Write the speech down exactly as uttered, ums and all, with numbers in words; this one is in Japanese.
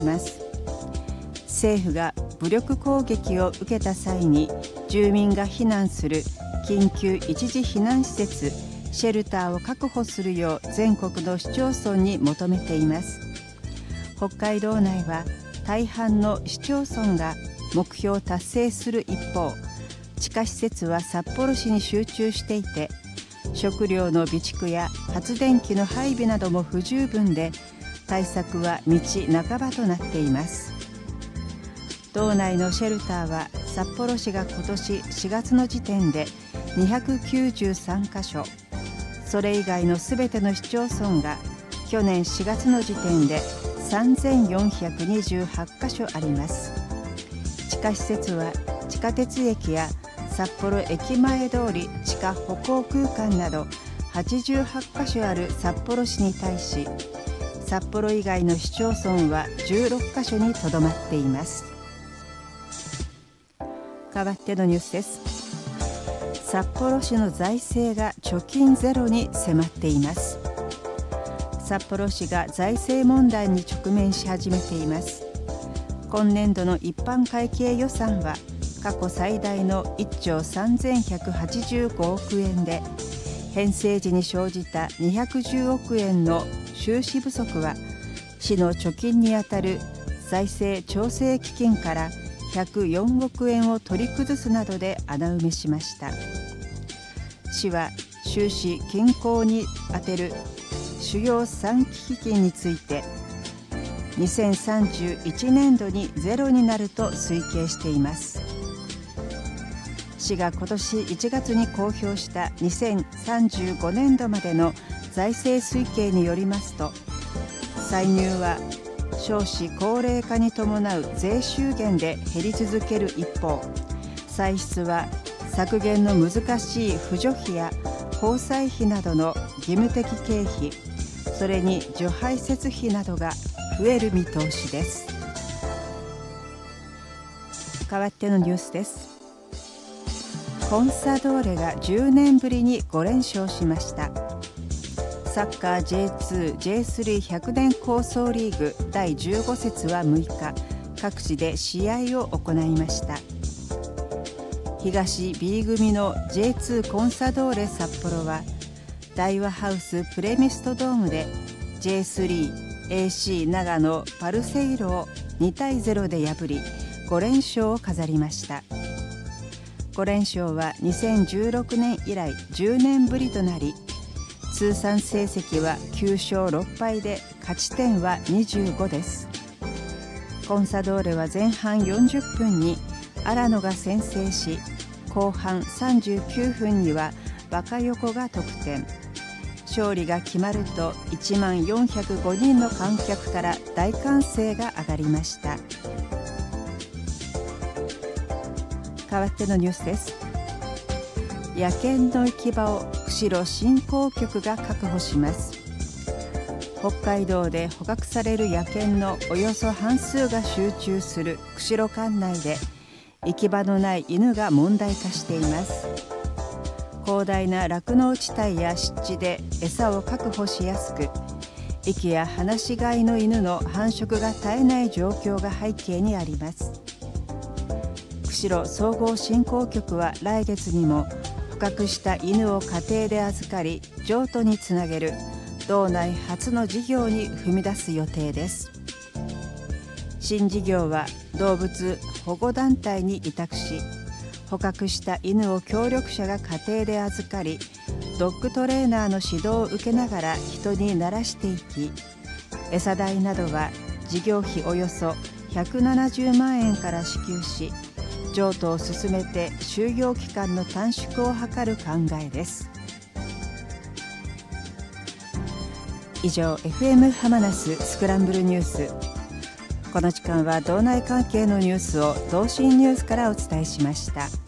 ます。政府が武力攻撃を受けた際に住民が避難する緊急一時避難施設シェルターを確保するよう全国の市町村に求めています。北海道内は大半の市町村が目標を達成する一方、地下施設は札幌市に集中していて、食料の備蓄や発電機の配備なども不十分で、対策は道半ばとなっています。道内のシェルターは札幌市が今年しがつの時点でにひゃくきゅうじゅうさんかしょ、それ以外のすべての市町村が去年しがつの時点でさんぜんよんひゃくにじゅうはちかしょあります。地下施設は地下鉄駅や札幌駅前通り地下歩行空間などはちじゅうはちかしょある札幌市に対し、札幌以外の市町村はじゅうろっかしょにとどまっています。代わってのニュースです。札幌市の財政が貯金ゼロに迫っています。札幌市が財政問題に直面し始めています。今年度の一般会計予算は過去最大のいっちょうさんぜんひゃくはちじゅうごおくえんで、編成時に生じたにひゃくじゅうおくえんの収支不足は市の貯金にあたる財政調整基金からひゃくよんおくえんを取り崩すなどで穴埋めしました。市は収支均衡に充てる主要さん基金についてにせんさんじゅういちねんどにゼロになると推計しています。市が今年いちがつに公表したにせんさんじゅうごねんどまでの財政推計によりますと、歳入は少子高齢化に伴う税収減で減り続ける一方、歳出は削減の難しい扶助費や交際費などの義務的経費、それに除排泄費などが増える見通しです。代わってのニュースです。コンサドーレがじゅうねんぶりにごれんしょうしました。サッカー ジェイツー、ジェイスリーひゃくねん構想リーグだいじゅうごせつはむいか、各地で試合を行いました。東 B 組の ジェイツー コンサドーレ札幌は大和ハウスプレミストドームで ジェイスリー、エーシー 長野パルセイロをにたいゼロで破りごれんしょうを飾りました。ごれんしょうはにせんじゅうろくねん以来じゅうねんぶりとなり、通算成績はきゅうしょうろっぱいで勝ち点はにじゅうごです。コンサドーレは前半よんじゅっぷんに荒野が先制し、後半さんじゅうきゅうふんには若横が得点。勝利が決まるといちまんよんひゃくごにんの観客から大歓声が上がりました。代わってのニュースです。野犬の行き場を釧路振興局が確保します。北海道で捕獲される野犬のおよそ半数が集中する釧路管内で、行き場のない犬が問題化しています。広大な酪農地帯や湿地で餌を確保しやすく、息や放し飼いの犬の繁殖が絶えない状況が背景にあります。釧路総合振興局は来月にも捕獲した犬を家庭で預かり譲渡につなげる道内初の事業に踏み出す予定です。新事業は動物保護団体に委託し、捕獲した犬を協力者が家庭で預かり、ドッグトレーナーの指導を受けながら人に慣らしていき、餌代などは事業費およそひゃくななじゅうまんえんから支給し、譲渡を進めて就業期間の短縮を図る考えです。以上 エフエム ハマナススクランブルニュース。この時間は道内関係のニュースを同心ニュースからお伝えしました。